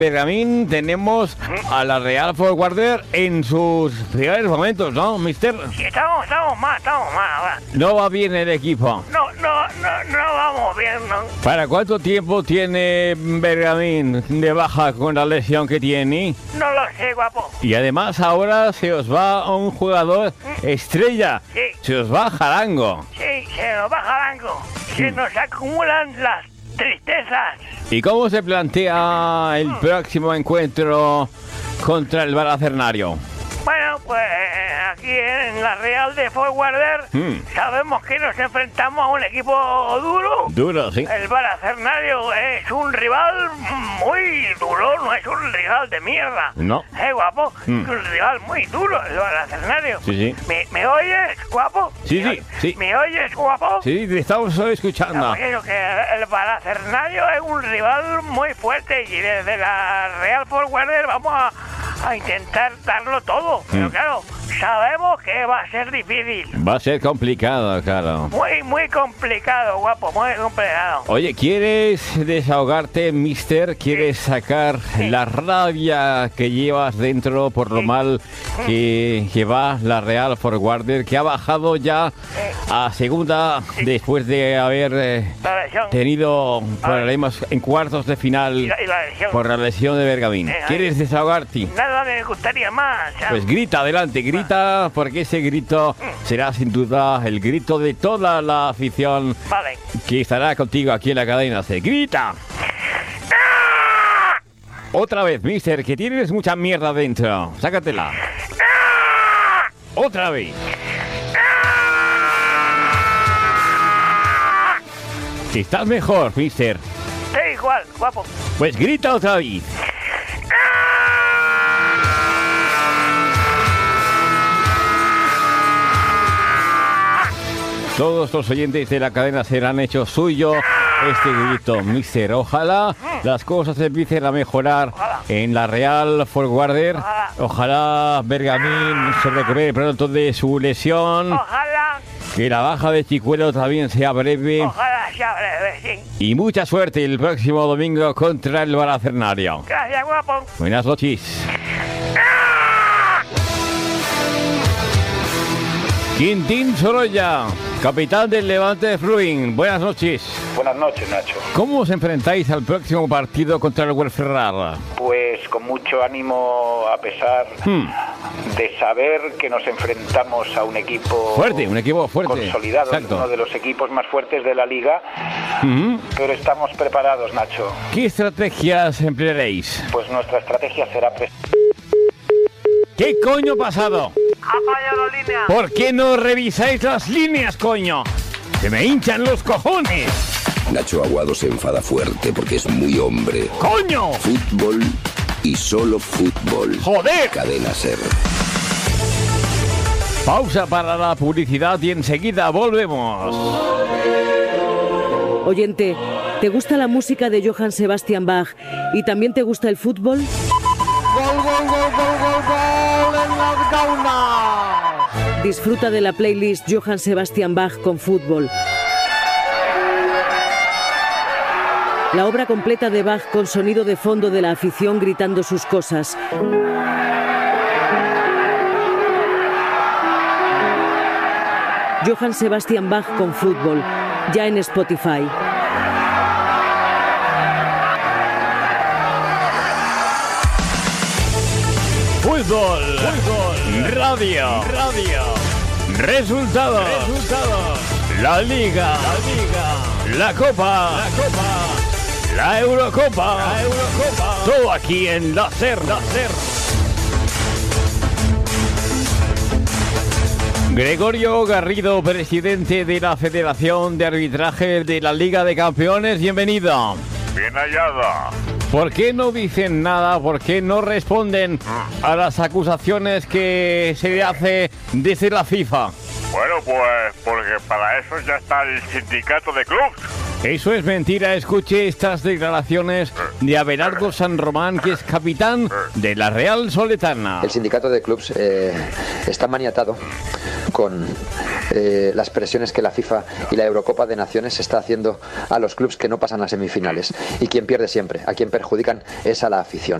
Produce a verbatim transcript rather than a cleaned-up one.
Bergamín, tenemos a la Real Forwarder en sus peores momentos, ¿no, mister? Sí, estamos, estamos mal, estamos mal. Va. No va bien el equipo. No, no, no, no vamos bien, ¿no? ¿Para cuánto tiempo tiene Bergamín de baja con la lesión que tiene? No lo sé, guapo. Y además ahora se os va un jugador estrella. Sí. Se os va Jarango. Sí, se nos va Jarango. Se nos acumulan las tristezas. ¿Y cómo se plantea el próximo encuentro contra el Baracernario? Bueno, pues aquí en la Real de Forwarder Hmm. sabemos que nos enfrentamos a un equipo duro. Duro, sí. El Baracernario es un rival muy duro, no es un rival de mierda. No. ¿Eh, guapo? Mm. Es un rival muy duro, el Baracernario. Sí, sí. ¿Me, ¿Me oyes, guapo? Sí, ¿Me sí, oy- sí. ¿Me oyes, guapo? Sí, te estamos escuchando. No, creo que el Baracernario es un rival muy fuerte y desde la Real Forwarder vamos a, a intentar darlo todo. Pero Mm. claro, sabemos que va a ser difícil. Va a ser complicado, claro. Muy, muy complicado, guapo, muy complicado. Oye, ¿quieres desahogarte, mister? ¿Quieres sacar Sí. la rabia que llevas dentro por lo Sí. mal que, que va la Real Forwarder, que ha bajado ya a segunda después de haber eh, La lesión tenido problemas en cuartos de y final la, y la lesión. por la lesión de Bergamín? Eh, ahí. ¿Quieres desahogarte? Nada me gustaría más. ¿sabes? Pues grita, adelante, grita, porque ese grito será sin duda el grito de toda la afición Vale. que estará contigo aquí en la cadena C. ¡Grita! Otra vez, mister, que tienes mucha mierda dentro. Sácatela. Otra vez. ¿Estás mejor, mister? Da igual, guapo. Pues grita otra vez. Todos los oyentes de la cadena serán hecho suyo este grito, mister. Ojalá las cosas empiecen a mejorar en la Real Forwarder. Ojalá Bergamín se recupere pronto de su lesión. Ojalá, Que la baja de Chicuelo también sea breve. ojalá sea breve, sí. Y mucha suerte el próximo domingo contra el Baracernario. Gracias, guapo. Buenas noches. Quintín Sorolla, capitán del Levante de Fruin. Buenas noches. Buenas noches, Nacho. ¿Cómo os enfrentáis al próximo partido contra el Huelferrara? Pues con mucho ánimo, a pesar Hmm. de saber que nos enfrentamos a un equipo Fuerte, un equipo fuerte. consolidado, Exacto. uno de los equipos más fuertes de la liga, Ujú. pero estamos preparados, Nacho. ¿Qué estrategias emplearéis? Pues nuestra estrategia será pre- ¿Qué coño ha pasado? Ha fallado la línea. ¿Por qué no revisáis las líneas, coño? ¡Se me hinchan los cojones! Nacho Aguado se enfada fuerte porque es muy hombre. ¡Coño! Fútbol y solo fútbol. ¡Joder! Cadena Ser. Pausa para la publicidad y enseguida volvemos. Oyente, ¿te gusta la música de Johann Sebastian Bach y también te gusta el fútbol? ¡Gol, gol, gol, gol, gol, gol en la Gauna! Disfruta de la playlist Johann Sebastian Bach con fútbol. La obra completa de Bach con sonido de fondo de la afición gritando sus cosas. Johann Sebastian Bach con fútbol, ya en Spotify. Fútbol, fútbol, radio, radio, resultados, resultados, la liga, la liga, la copa, la copa, la Eurocopa, la Eurocopa, todo aquí en la SER, la SER. Gregorio Garrido, presidente de la Federación de Arbitraje de la Liga de Campeones, bienvenido. Bien hallada. ¿Por qué no dicen nada? ¿Por qué no responden a las acusaciones que se le hace desde la FIFA? Bueno, pues porque para eso ya está el sindicato de clubs. Eso es mentira. Escuche estas declaraciones de Abelardo San Román, que es capitán de la Real Soletana. El sindicato de clubs eh, está maniatado con eh, las presiones que la FIFA y la Eurocopa de Naciones está haciendo a los clubes que no pasan las semifinales. Y quien pierde siempre, a quien perjudican es a la afición.